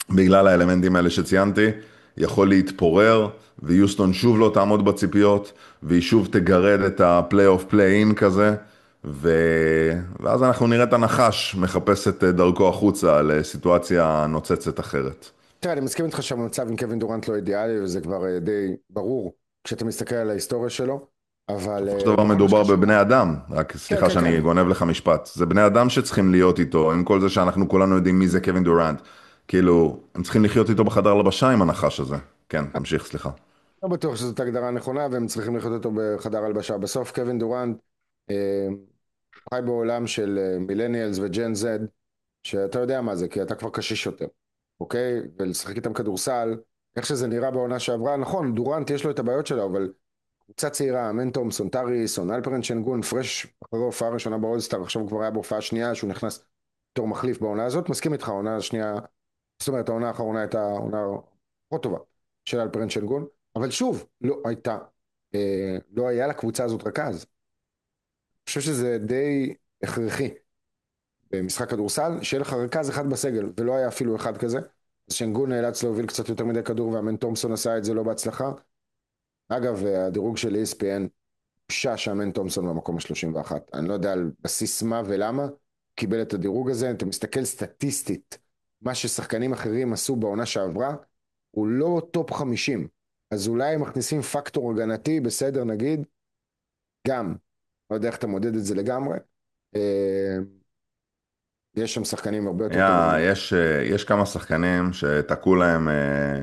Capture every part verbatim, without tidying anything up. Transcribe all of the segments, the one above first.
בגלל האלמנטים האלה שציינתי, יכול להתפורר, ויוסטון שוב לא תעמוד בציפיות, והיא שוב תגרד את הפלייאוף פליי-אין כזה, ו... ואז אנחנו נראה את הנחש מחפש את דרכו החוצה לסיטואציה נוצצת אחרת. תראה, אני מסכים איתך שהמצב עם קווין דורנט לא אידיאלי, וזה כבר אה, די ברור כשאתה מסתכל על ההיסטוריה שלו, אבל בסופו של אה, דבר בכל מה מדובר שקשור... בבני אדם, רק כן, סליחה כן, כן. שאני גונב לך משפט, זה בני אדם שצריכים להיות איתו, עם כל זה שאנחנו כולנו יודעים מי זה קווין דורנט, כאילו, הם צריכים לחיות איתו בחדר לבשה עם הנחש הזה. כן, תמשיך, סליחה. לא בטוח שזאת הגדרה נכונה, והם צריכים לחיות אותו בחדר הלבשה. בסוף קווין דורנט אה, חי בעולם של מילניאלס וג'ן זד, שאתה יודע מה זה, כי אתה כבר קשיש יותר, אוקיי? ולשחק איתם כדורסל, איך שזה נראה בעונה שעברה, נכון, דורנט יש לו את הבעיות שלו, אבל קבוצה צעירה, אמן תומפסון, טאריסון, אלפרן שנגון, פרש אחרי הופעה ראשונה באולסטאר, עכשיו הוא כבר היה בהופעה שנייה, שהוא נכנס בתור מחליף בעונה הזאת, מסכים איתך, העונה השנייה, זאת אומרת, העונה האחרונה הייתה עונה פחות טובה של אלפרן שנגון, אבל שוב, לא הייתה, אה, לא היה לקבוצה הזאת רכז. אני חושב שזה די הכרחי במשחק כדורסל, שיהיה לך רכז אחד בסגל, ולא היה אפילו אחד כזה. אז שנגון נאלץ להוביל קצת יותר מדי כדור, ואמן תומפסון עשה את זה לא בהצלחה. אגב, הדירוג של E S P N, בושה שאמן תומפסון במקום ה-שלושים ואחת. אני לא יודע על בסיס מה ולמה, הוא קיבל את הדירוג הזה. אתה מסתכל סטטיסטית, מה ששחקנים אחרים עשו בעונה שעברה, הוא לא טופ חמישים. אז אולי הם מכניסים פקטור הגנתי, בסדר נגיד, גם. לא יודע איך אתה מודד את זה לגמרי. אה, יש שם שחקנים הרבה יותר טובים. היה, יש, אה, יש כמה שחקנים שתקעו להם אה,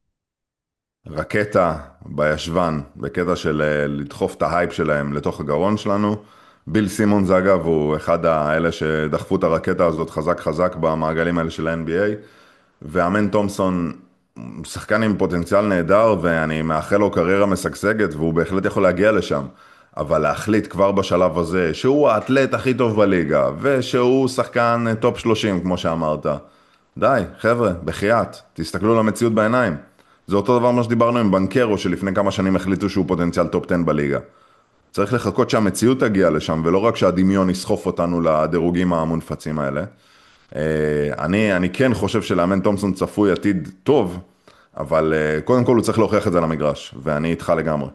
רקטה בישבן, בקטע של אה, לדחוף את ההייפ שלהם לתוך הגרון שלנו. ביל סימונס אגב הוא אחד האלה שדחפו את הרקטה הזאת חזק חזק במעגלים האלה של ה-N B A, ואמן תומפסון הוא שחקן עם פוטנציאל נהדר ואני מאחל לו קריירה משגשגת והוא בהחלט יכול להגיע לשם, אבל להחליט כבר בשלב הזה שהוא האתלט הכי טוב בליגה ושהוא שחקן אה, טופ שלושים כמו שאמרת, די חבר'ה בחייאת, תסתכלו למציאות בעיניים. זה אותו דבר מה שדיברנו עם בנקרו שלפני כמה שנים החליטו שהוא פוטנציאל טופ עשר בליגה. צריך לחכות שהמציאות תגיע לשם ולא רק שהדמיון יסחוף אותנו לדירוגים המונפצים האלה. אה, אני, אני כן חושב שלאמן תומפסון צפוי עתיד טוב, אבל אה, קודם כל הוא צריך להוכיח את זה על המגרש, ואני איתך לגמרי.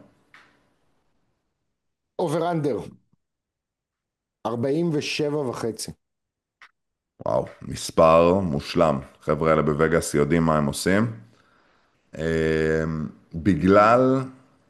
אובר אנדר, ארבעים ושבע וחצי. וואו, מספר מושלם. חבר'ה האלה בווגאס יודעים מה הם עושים. אה, בגלל,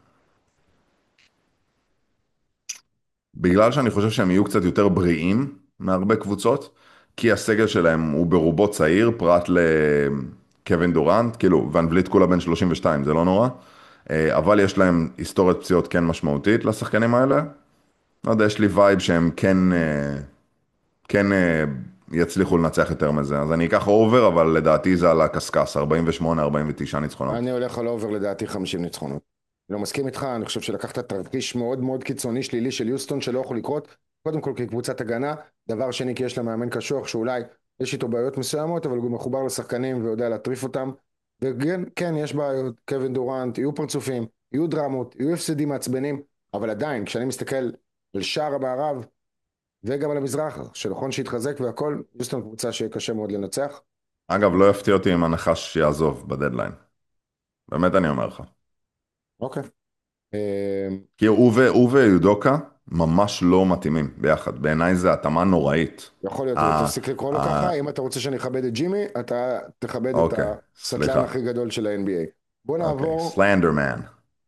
בגלל שאני חושב שהם יהיו קצת יותר בריאים מהרבה קבוצות, כי הסגל שלהם הוא ברובו צעיר, פרט לקווין דורנט, כאילו, ון וליט כולה בן שלושים ושתיים, זה לא נורא, אה, אבל יש להם היסטוריית פציעות כן משמעותית לשחקנים האלה. לא יודע, יש לי וייב שהם כן, אה, כן אה, יצליחו לנצח יותר מזה. אז אני אקח אובר, אבל לדעתי זה על הקסקס, ארבעים ושמונה ארבעים ותשע ניצחונות. אני הולך על אובר לדעתי חמישים ניצחונות. אני לא מסכים איתך, אני חושב שלקחת תרחיש מאוד מאוד קיצוני שלילי של יוסטון שלא יכול לקרות, קודם כל כקבוצת הגנה, דבר שני כי יש לה מאמן קשוח שאולי יש איתו בעיות מסוימות, אבל הוא מחובר לשחקנים ויודע להטריף אותם, וכן, כן, יש בעיות, קווין דורנט, יהיו פרצופים, יהיו דרמות, יהיו הפסדים מעצבנים, אבל עדיין, כשאני מסתכל על שער המערב וגם על המזרח, שנכון שיתחזק והכל, יוסטון קבוצה שיהיה קשה מאוד לנצח. אגב, לא יפתיע אותי אם הנחש יעזוב בדדליין. באמת אני אומר לך. אוקיי. אה, כי הוא ו- הוא ויודוקה ממש לא מתאימים ביחד. בעיניי זה התאמה נוראית. יכול להיות, אה, תפסיק לקרוא לו אה, ככה, אם אתה רוצה שאני אכבד את ג'ימי, אתה תכבד את אוקיי, הסטלן סליחה. הכי גדול של ה-N B A. בוא אוקיי, נעבור סלנדרמן.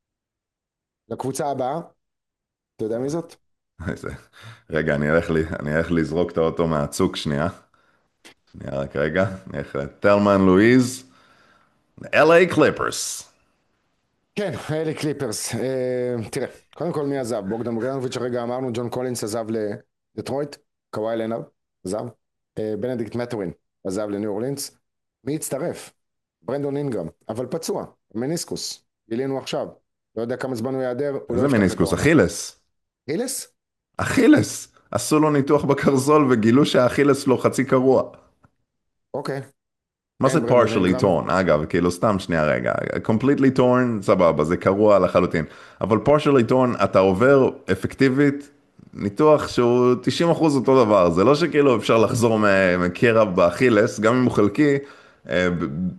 לקבוצה הבאה, אתה יודע מי זאת? רגע, אני אלך לי, אני אלך לזרוק את האוטו מהצוק שנייה. שנייה, רק רגע. אני אלך לטלמן לואיז. אל איי Clippers. כן, אלה קליפרס. אה, תראה, קודם כל מי עזב? בוגדן בוגדנוביץ' הרגע אמרנו, ג'ון קולינס עזב לדטרויט, קוואי לנארד עזב, אה, בנדיקט מטורין עזב לניו אורלינס. מי הצטרף? ברנדון אינגרם, אבל פצוע, מניסקוס, גילינו עכשיו. לא יודע כמה זמן הוא ייעדר, הוא לא איזה יפתח את מניסקוס? העונה. אכילס. אילס? אכילס. עשו לו ניתוח בקרזול וגילו שהאכילס שלו חצי קרוע. אוקיי. מה זה אין ברנדון partially אינגרם. torn? אגב, כאילו סתם שנייה רגע. completely torn, סבבה, זה קרוע לחלוטין. אבל partially torn, אתה עובר אפקטיבית ניתוח שהוא תשעים אחוז אותו דבר. זה לא שכאילו אפשר לחזור מ- מקרע באכילס, גם אם הוא חלקי, אה, ב-